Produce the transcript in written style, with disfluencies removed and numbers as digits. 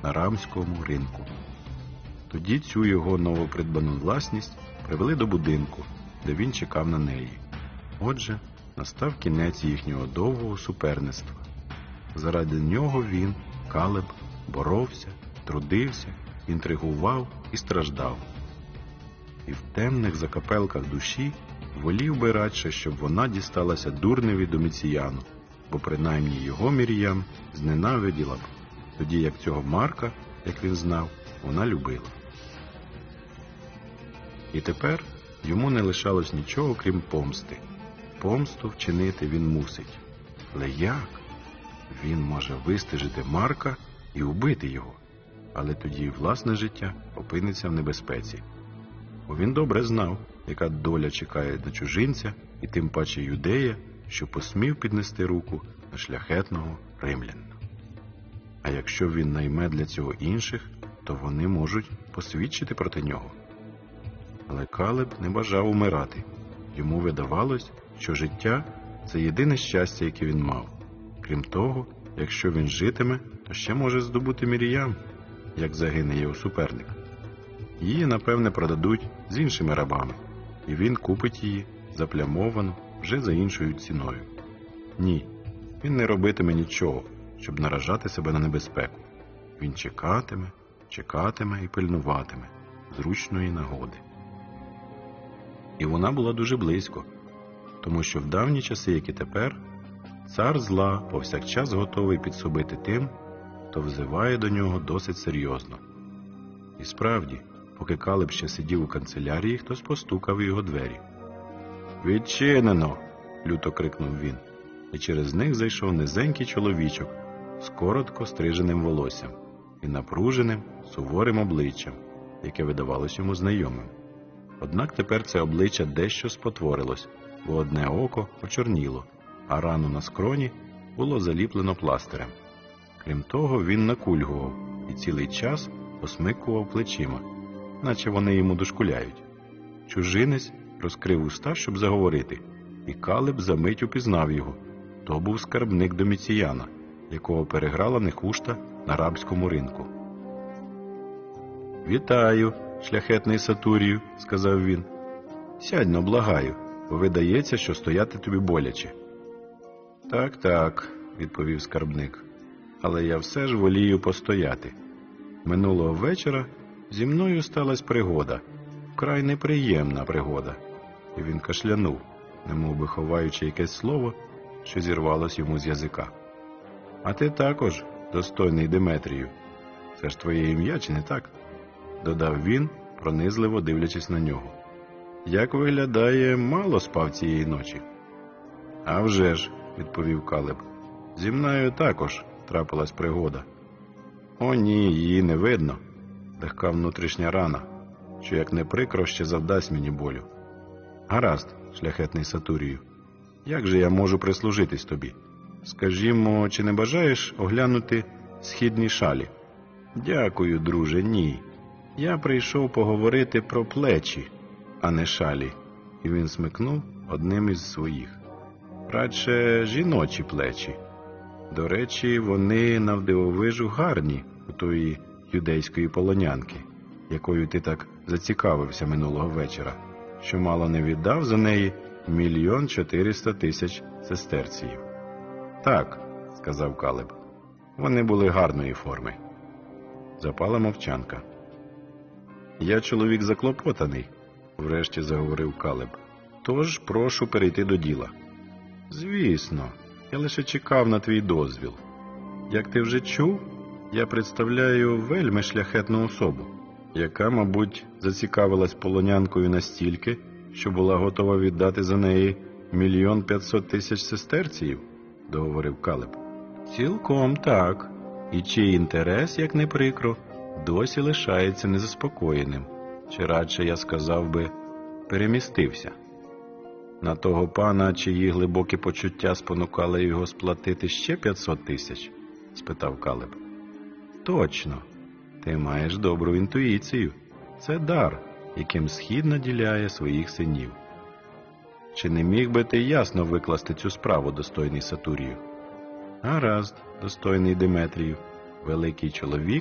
на рамському ринку. Тоді цю його новопридбану власність привели до будинку, де він чекав на неї. Отже, настав кінець їхнього довгого суперництва. Заради нього він, Калеб, боровся, трудився, інтригував і страждав. І в темних закапелках душі волів би радше, щоб вона дісталася дурневі Доміціяну, бо принаймні його Мір'ям зненавиділа б, тоді як цього Марка, як він знав, вона любила. І тепер йому не лишалось нічого, крім помсти. Помсту вчинити він мусить. Але як? Він може вистежити Марка і убити його, але тоді власне життя опиниться в небезпеці. Бо він добре знав, яка доля чекає на чужинця і тим паче юдея, що посмів піднести руку на шляхетного римлянина. А якщо він найме для цього інших, то вони можуть посвідчити проти нього. Але Калеб не бажав умирати. Йому видавалось, що життя – це єдине щастя, яке він мав. Крім того, якщо він житиме, то ще може здобути Мір'ям, як загине його суперник. Її, напевне, продадуть з іншими рабами, і він купить її, заплямовану, вже за іншою ціною. Ні, він не робитиме нічого, щоб наражати себе на небезпеку. Він чекатиме і пильнуватиме зручної нагоди. І вона була дуже близько, тому що в давні часи, як і тепер, цар зла повсякчас готовий підсобити тим, хто взиває до нього досить серйозно. І справді, поки Калеб ще сидів у канцелярії, хтось постукав у його двері. «Відчинено!» – люто крикнув він, і через них зайшов низенький чоловічок з коротко стриженим волоссям і напруженим, суворим обличчям, яке видавалось йому знайомим. Однак тепер це обличчя дещо спотворилось, бо одне око почорніло, а рану на скроні було заліплено пластирем. Крім того, він накульгував і цілий час посмикував плечима, наче вони йому дошкуляють. Чужинець розкрив уста, щоб заговорити, і Калеб за мить упізнав його. То був скарбник Доміціяна, якого переграла Нехушта на рабському ринку. «Вітаю, шляхетний Сатурію», – сказав він. «Сядь-но, благаю, бо видається, що стояти тобі боляче». «Так», – відповів скарбник, – «але я все ж волію постояти. Минулого вечора зі мною сталася пригода, вкрай неприємна пригода». І він кашлянув, немов би ховаючи якесь слово, що зірвалось йому з язика. «А ти також, достойний Деметрію. Це ж твоє ім'я, чи не так?» – додав він, пронизливо дивлячись на нього. «Як виглядає, мало спав цієї ночі?» «А вже ж», – відповів Калеб, – «зі мною також трапилась пригода». «О ні, її не видно. Легка внутрішня рана, що, як не прикро, ще завдасть мені болю. Гаразд, шляхетний Сатурію, як же я можу прислужитись тобі? Скажімо, чи не бажаєш оглянути східні шалі?» «Дякую, друже, ні. Я прийшов поговорити про плечі, а не шалі». І він смикнув одним із своїх. «Радше жіночі плечі. До речі, вони навдивовижу гарні у тої юдейської полонянки, якою ти так зацікавився минулого вечора, що мало не віддав за неї 1 400 000 сестерціїв». «Так», – сказав Калеб, – «вони були гарної форми». Запала мовчанка. «Я чоловік заклопотаний», – врешті заговорив Калеб, – «тож прошу перейти до діла». «Звісно, я лише чекав на твій дозвіл. Як ти вже чув, я представляю вельми шляхетну особу, яка, мабуть, зацікавилась полонянкою настільки, що була готова віддати за неї 1 500 000 сестерціїв», – договорив Калеб. «Цілком так. І чий інтерес, як не прикро, досі лишається незаспокоєним, чи радше, я сказав би, перемістився. На того пана, чиї глибокі почуття спонукали його сплатити ще 500 000?» – спитав Калеб. «Точно. Ти маєш добру інтуїцію. Це дар, яким схід наділяє своїх синів. Чи не міг би ти ясно викласти цю справу, достойний Сатурію?» «Гаразд, достойний Деметрію. Великий чоловік